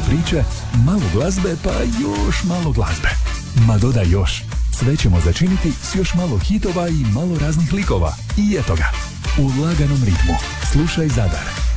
priče, malo glazbe pa još malo glazbe. Ma dodaj još, sve ćemo začiniti s još malo hitova i malo raznih likova. I eto ga, u laganom ritmu. Slušaj Zadar.